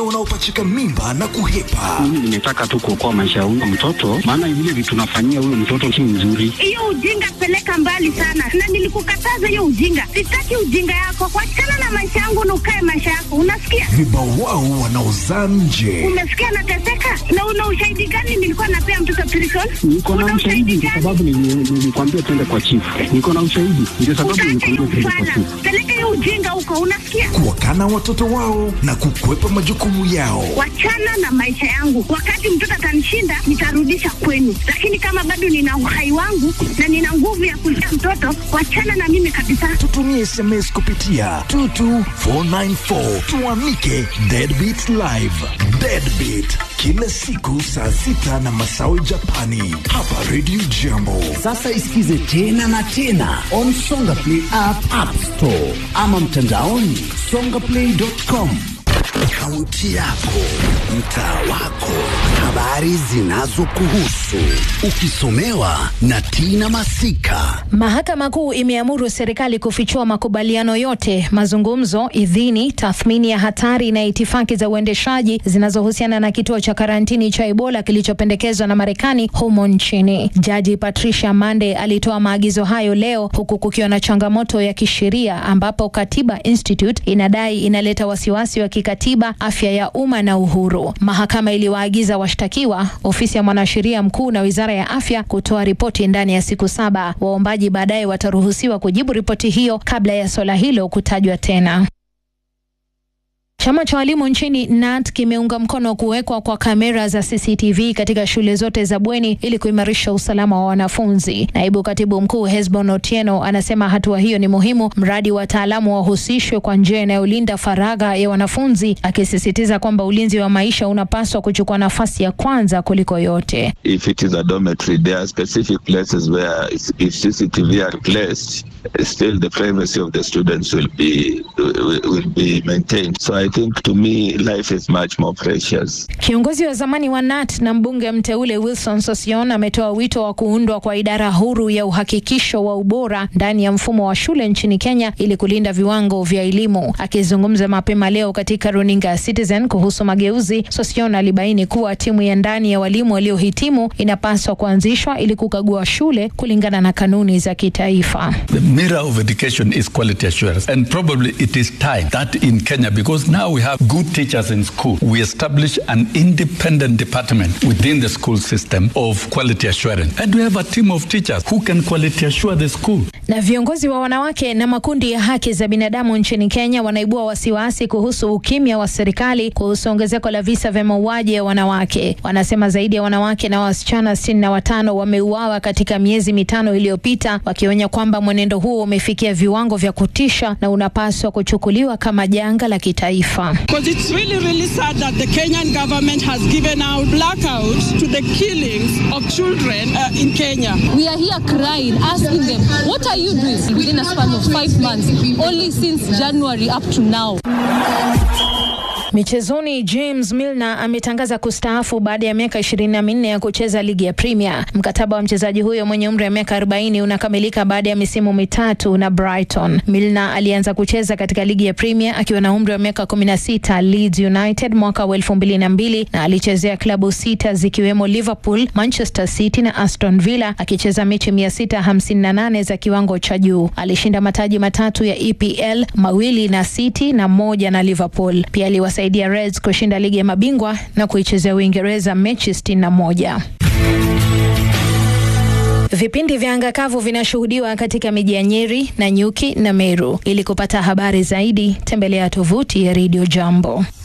unaopachika mimba na kuhepa. Mimi nimetaka tu kuokoa maisha ya huyo mtoto, maana vile vitu tunafanyia huyo mtoto si nzuri. Hiyo ujinga peleka mbali sana. Na nilikukataza hiyo ujinga. Sitaki ujinga yako. Wachana na maisha yangu na ukae maisha yako. Unasikia? Vibawao wanaozaa nje. Umesikia nateseka? Na una ushahidi gani nilikuwa napea mtoto prison? Niko na ushahidi kwa sababu nilikwambia twende kwa chief. Niko na ushahidi ndio sababu nilikwambia twende kwa chief. Peleka hiyo ujinga huko, unasikia? Kuwakana watoto wao na kukwepa majukumu yao. Wachana na maisha yangu. Wakati mtoto atanishinda, nitarudisha kwenu. Lakini kama bado nina uhai wangu na nina nguvu ya kulea mtoto, wachana na mimi kabisa. Tutumie SMS kupitia 22494. Tuamike Deadbeat Live. Deadbeat kila siku saa 6 na masawi Japani. Hapa Radio Jambo. Sasa isikize tena na tena on Songa Play App Store ama mtandaoni songaplay.com. Kaunti yako, mtaa wako, habari zinazokuhusu, ukisomewa na Tina Masika. Mahakama Kuu imeamuru serikali kufichua makubaliano yote, mazungumzo, idhini, tathmini ya hatari na itifaki za uendeshaji zinazohusiana na kituo cha karantini cha Ebola kilichopendekezwa na Marekani humo nchini. Jaji Patricia Mande alitoa maagizo hayo leo, huku kukiwa na changamoto ya kisheria ambapo Katiba Institute inadai inaleta wasiwasi wa kikatiba, afya ya umma na uhuru. Mahakama iliwaagiza washtakiwa, ofisi ya mwanasheria mkuu na wizara ya afya kutoa ripoti ndani ya siku 7. Waombaji baadaye wataruhusiwa kujibu ripoti hiyo kabla ya swala hilo kutajwa tena. Chama cha walimu nchini NAT kimeunga mkono kuwekwa kwa kamera za CCTV katika shule zote za bweni ili kuimarisha usalama wa wanafunzi. Naibu katibu mkuu Hesbon Otieno anasema hatua hiyo ni muhimu mradi wataalamu wahusishwe kwa njia inayolinda faragha ya wanafunzi, akisisitiza kwamba ulinzi wa maisha unapaswa kuchukua nafasi ya kwanza kuliko yote. If it is a dormitory, there are specific places where if CCTV are placed, still the privacy of the students will be maintained. So I think to me life is much more precious. Kiongozi wa zamani wa NAT na mbunge mteule Wilson Sossion ametoa wito wa kuundwa kwa idara huru ya uhakikisho wa ubora ndani ya mfumo wa shule nchini Kenya ili kulinda viwango vya elimu. Akizungumza mapema leo katika runinga Citizen kuhusu mageuzi, Sossion alibaini kuwa timu ya ndani ya walimu waliohitimu inapaswa kuanzishwa ili kukagua shule kulingana na kanuni za kitaifa. The mirror of education is quality assurance, and probably it is time that in Kenya, because now we have good teachers in school, we establish an independent department within the school system of quality assurance, and we have a team of teachers who can quality assure the school. Na viongozi wa wanawake na makundi ya haki za binadamu nchini Kenya wanaibua wasiwasi kuhusu ukimya wa serikali kuhusu ongezeko la visa vya mauaji ya wanawake. Wanasema zaidi ya wanawake na wasichana 65 wameuawa katika miezi 5 iliyopita, wakionya kwamba mwenendo huo umefikia viwango vya kutisha na unapaswa kuchukuliwa kama janga la kitaifa. Because it's really sad that the Kenyan government has given out blackouts to the killings of children in Kenya. We are here crying, asking them, what are you doing within a span of 5 months, only since January up to now? Michezoni, James Milner ametangaza kustaafu baada ya miaka 24 ya kucheza ligi ya Premier. Mkataba wa mchezaji huyo mwenye umri wa miaka 40 unakamilika baada ya misimu 3 na Brighton. Milner alianza kucheza katika ligi ya Premier akiwa na umri wa miaka 16 Leeds United mwaka wa 2002 na alichezea klabu 6 zikiwemo Liverpool, Manchester City na Aston Villa, akicheza mechi 658 za kiwango cha juu. Alishinda mataji 3 ya EPL, 2 na City na 1 na Liverpool. Pia aliwasaidia Reds kushinda ligi ya mabingwa na kuichezea Uingereza mechi 61. Vipindi vya anga kavu vinashuhudiwa katika miji ya Nyeri, Nanyuki na Meru. Ili kupata habari zaidi, tembelea tovuti ya Radio Jambo.